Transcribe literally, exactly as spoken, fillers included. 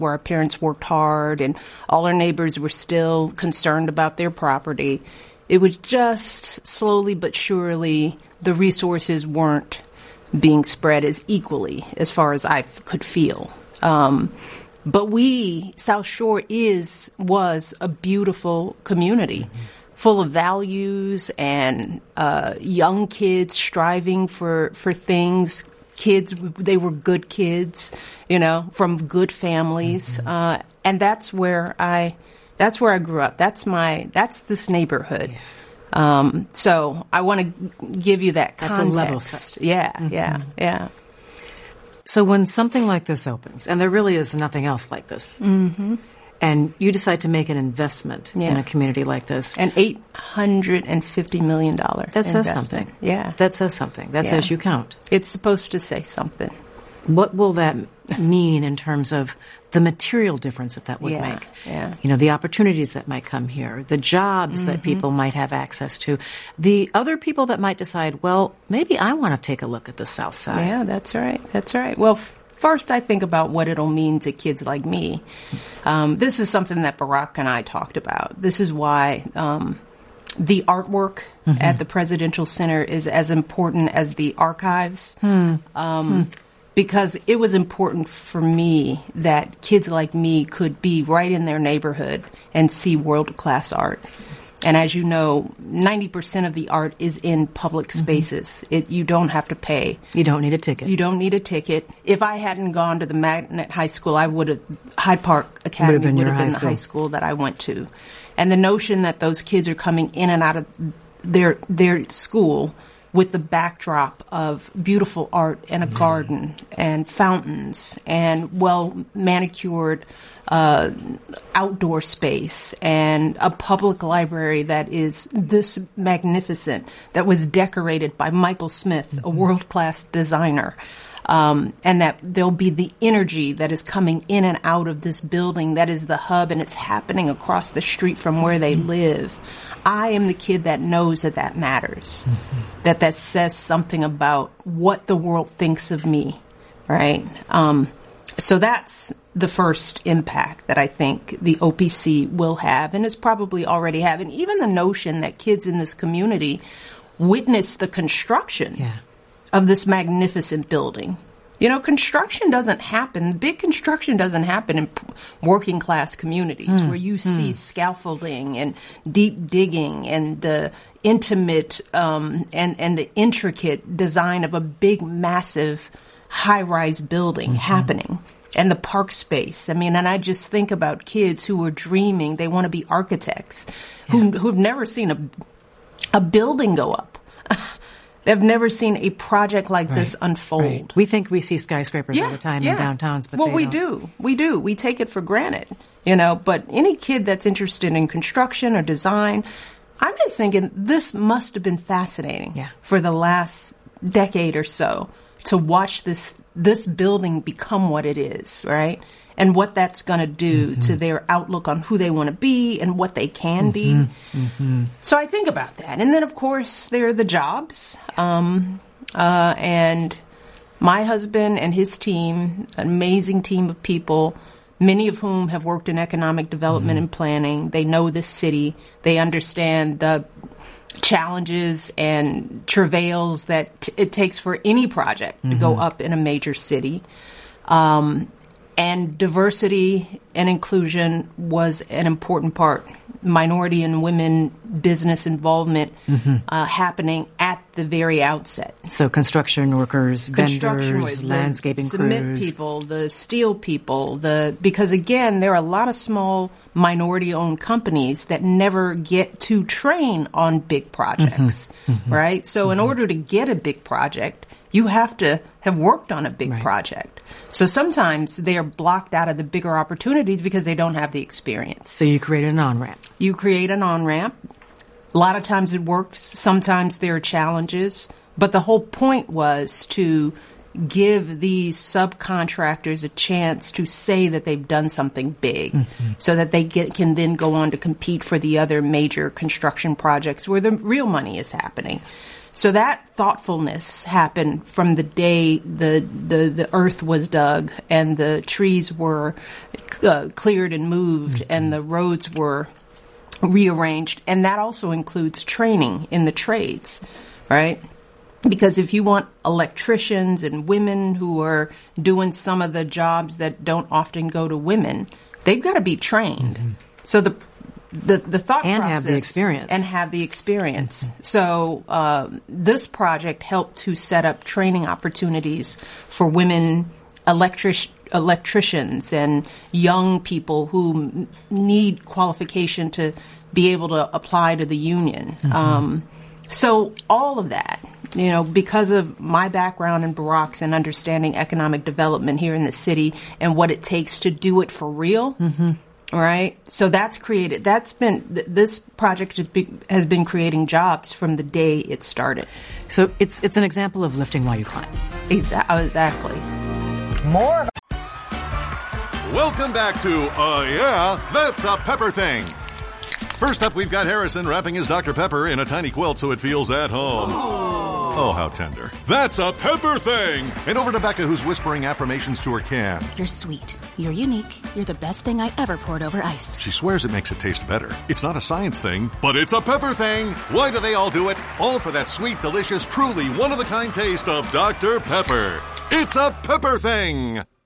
where our parents worked hard and all our neighbors were still concerned about their property. It was just slowly but surely the resources weren't being spread as equally as far as I f- could feel. Um, but we, South Shore is, was a beautiful community, mm-hmm. full of values and uh, young kids striving for, for things. Kids, they were good kids, you know, from good families. Mm-hmm. Uh, and that's where I, that's where I grew up. That's my, that's this neighborhood. Yeah. Um, so I want to give you that context. That's a level set. Yeah, mm-hmm. yeah, yeah. So when something like this opens, and there really is nothing else like this, mm-hmm. and you decide to make an investment yeah. in a community like this. An eight hundred fifty million dollars That says investment. something. Yeah. That says something. That yeah. says you count. It's supposed to say something. What will that mean in terms of the material difference that that would yeah, make? Yeah. You know, the opportunities that might come here, the jobs mm-hmm. that people might have access to, the other people that might decide, well, maybe I want to take a look at the South Side. Yeah, that's right. That's right. Well, f- first I think about what it'll mean to kids like me. Um, this is something that Barack and I talked about. This is why um, the artwork mm-hmm. at the Presidential Center is as important as the archives. Hmm. Um, hmm. Because it was important for me that kids like me could be right in their neighborhood and see world-class art. And as you know, ninety percent of the art is in public spaces. Mm-hmm. It, you don't have to pay. You don't need a ticket. You don't need a ticket. If I hadn't gone to the Magnet High School, I would have, Hyde Park Academy would have been, would have been the high school that I went to. And the notion that those kids are coming in and out of their their school with the backdrop of beautiful art and a mm. garden and fountains and well-manicured uh, outdoor space and a public library that is this magnificent, that was decorated by Michael Smith, mm-hmm. a world-class designer. Um, and that there'll be the energy that is coming in and out of this building that is the hub, and it's happening across the street from where they live. I am the kid that knows that that matters, mm-hmm. that that says something about what the world thinks of me, right? Um, so that's the first impact that I think the O P C will have, and is probably already having. Even the notion that kids in this community witness the construction yeah. of this magnificent building. You know, construction doesn't happen, big construction doesn't happen in working class communities mm. where you mm. see scaffolding and deep digging and the intimate um, and, and the intricate design of a big, massive, high-rise building mm-hmm. happening. And the park space. I mean, and I just think about kids who are dreaming, they want to be architects, yeah. who, who've never seen a, a building go up. They've never seen a project like right. this unfold. Right. We think we see skyscrapers yeah, all the time yeah. in downtowns, but well, they we don't. do. We do. We take it for granted, you know. But any kid that's interested in construction or design, I'm just thinking this must have been fascinating yeah. for the last decade or so to watch this this building become what it is, right? And what that's going to do mm-hmm. to their outlook on who they want to be and what they can mm-hmm. be. Mm-hmm. So I think about that. And then, of course, there are the jobs. Um, uh, and my husband and his team, an amazing team of people, many of whom have worked in economic development mm-hmm. and planning. They know this city. They understand the challenges and travails that t- it takes for any project mm-hmm. to go up in a major city. Um And diversity and inclusion was an important part. Minority and women business involvement mm-hmm. uh, happening at the very outset. So construction workers, construction vendors, with landscaping the cement crews. people, the steel people, the because again, there are a lot of small minority-owned companies that never get to train on big projects, mm-hmm. Mm-hmm. right? So mm-hmm. in order to get a big project, you have to have worked on a big right. project. So sometimes they are blocked out of the bigger opportunities because they don't have the experience. So you create an on-ramp. You create an on-ramp. A lot of times it works. Sometimes there are challenges. But the whole point was to give these subcontractors a chance to say that they've done something big mm-hmm. so that they get, can then go on to compete for the other major construction projects where the real money is happening. So that thoughtfulness happened from the day the the, the earth was dug and the trees were uh, cleared and moved mm-hmm. and the roads were rearranged. And that also includes training in the trades, right? Because if you want electricians and women who are doing some of the jobs that don't often go to women, they've got to be trained. Mm-hmm. So the The, the thought and process. have the experience. And have the experience. So uh, this project helped to set up training opportunities for women electric, electricians and young people who m- need qualification to be able to apply to the union. Mm-hmm. Um, so all of that, you know, because of my background in Baroques and understanding economic development here in the city and what it takes to do it for real, mm-hmm. Right, so that's created. That's been th- this project has been, has been creating jobs from the day it started. So it's it's an example of lifting while you climb. Exa- exactly. More. Of- Welcome back to Uh Yeah, That's a Pepper Thing. First up, we've got Harrison wrapping his Doctor Pepper in a tiny quilt so it feels at home. Oh, how tender. That's a Pepper Thing! And over to Becca, who's whispering affirmations to her can. You're sweet. You're unique. You're the best thing I ever poured over ice. She swears it makes it taste better. It's not a science thing, but it's a Pepper Thing! Why do they all do it? All for that sweet, delicious, truly one-of-a-kind taste of Doctor Pepper. It's a Pepper Thing!